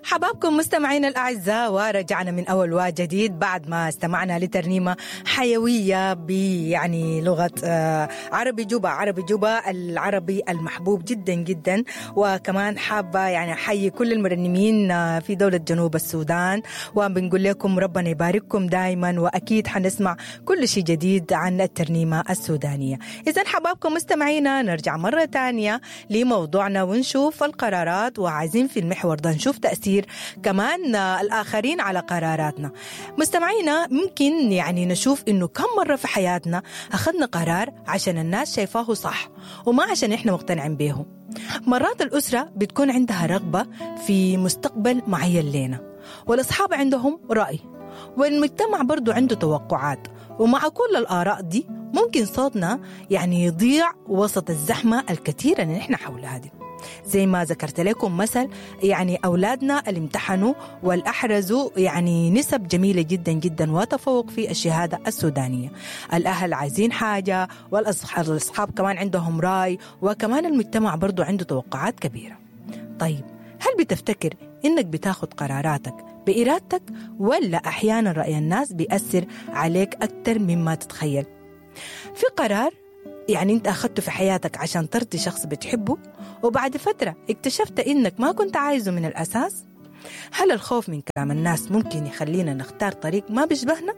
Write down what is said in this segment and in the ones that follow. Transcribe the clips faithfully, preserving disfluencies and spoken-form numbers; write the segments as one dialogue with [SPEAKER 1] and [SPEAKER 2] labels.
[SPEAKER 1] حبابكم مستمعينا الأعزاء، ورجعنا من أول وجديد بعد ما استمعنا لترنيمة حيوية بيعني لغة عربي جوبا. عربي جوبا العربي المحبوب جدا جدا. وكمان حابة يعني أحيي كل المرنمين في دولة جنوب السودان، وبنقول لكم ربنا يبارككم دائما، وأكيد حنسمع كل شيء جديد عن الترنيمة السودانية. إذن حبابكم مستمعينا نرجع مرة تانية لموضوعنا ونشوف القرارات، وعايزين في المحور ده نشوف تأثير كمان الآخرين على قراراتنا. مستمعينا ممكن يعني نشوف إنه كم مرة في حياتنا أخذنا قرار عشان الناس شايفاه صح وما عشان إحنا مقتنعين به. مرات الأسرة بتكون عندها رغبة في مستقبل معين لنا، والأصحاب عندهم رأي، والمجتمع برضو عنده توقعات، ومع كل الآراء دي ممكن صوتنا يعني يضيع وسط الزحمة الكثيرة اللي نحن حولها دي. زي ما ذكرت لكم مثل يعني أولادنا اللي امتحنوا والأحرزوا يعني نسب جميلة جدا جدا وتفوق في الشهادة السودانية. الأهل عايزين حاجة، والأصحاب كمان عندهم رأي، وكمان المجتمع برضو عنده توقعات كبيرة. طيب هل بتفتكر إنك بتاخد قراراتك بإرادتك، ولا أحيانا رأي الناس بيأثر عليك أكتر مما تتخيل؟ في قرار يعني أنت أخذته في حياتك عشان ترضي شخص بتحبه، وبعد فترة اكتشفت إنك ما كنت عايزه من الأساس. هل الخوف من كلام الناس ممكن يخلينا نختار طريق ما بيشبهنا؟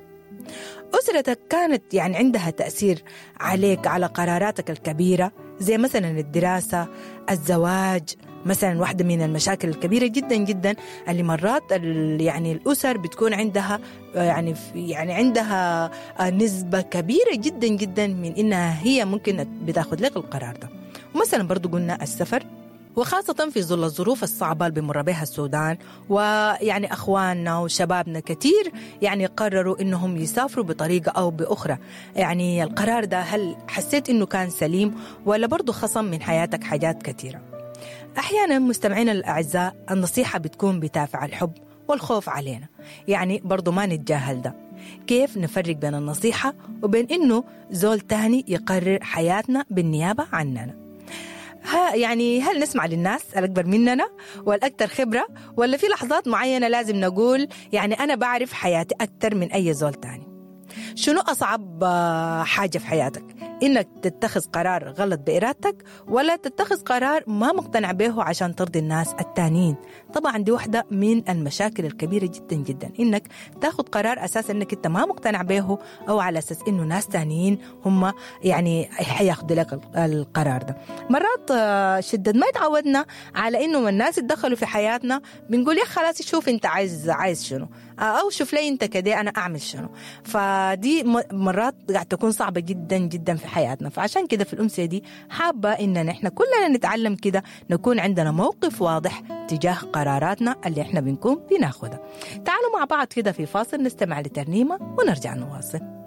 [SPEAKER 1] أسرتك كانت يعني عندها تأثير عليك على قراراتك الكبيرة، زي مثلا الدراسة، الزواج مثلا. واحدة من المشاكل الكبيرة جدا جدا اللي مرات يعني الأسر بتكون عندها يعني يعني عندها نسبة كبيرة جدا جدا من إنها هي ممكن بتاخد لك القرار ده. ومثلا برضو قلنا السفر، وخاصة في ظل الظروف الصعبة اللي بمر بها السودان، ويعني أخواننا وشبابنا كتير يعني قرروا إنهم يسافروا بطريقة أو بأخرى. يعني القرار ده هل حسيت إنه كان سليم، ولا برضو خصم من حياتك حاجات كتيرة؟ أحيانا مستمعين الأعزاء النصيحة بتكون بدافع الحب والخوف علينا، يعني برضو ما نتجاهل ده. كيف نفرق بين النصيحة وبين إنه زول تاني يقرر حياتنا بالنيابة عننا؟ ها يعني هل نسمع للناس الأكبر مننا والأكثر خبرة، ولا في لحظات معينة لازم نقول يعني أنا بعرف حياتي أكثر من أي زول تاني؟ شنو أصعب حاجة في حياتك؟ إنك تتخذ قرار غلط بإرادتك، ولا تتخذ قرار ما مقتنع به عشان ترضي الناس التانيين؟ طبعا دي واحدة من المشاكل الكبيرة جدا جدا، إنك تاخذ قرار أساس إنك أنت ما مقتنع به، أو على أساس إنه ناس تانيين هم يعني حياخذوا لك القرار ده. مرات شدد ما يتعودنا على إنه الناس يتدخلوا في حياتنا، بنقول يا خلاص شوف أنت عايز عايز شنو، أو شوف لي أنت كده أنا أعمل شنو. فدي مرات قاعد تكون صعبة جدا جدا في حياتنا. فعشان كده في الأمسية دي حابة إننا نحن كلنا نتعلم كده، نكون عندنا موقف واضح تجاه قراراتنا اللي احنا بنكون بناخدها. تعالوا مع بعض كده في فاصل نستمع لترنيمة ونرجع نواصل.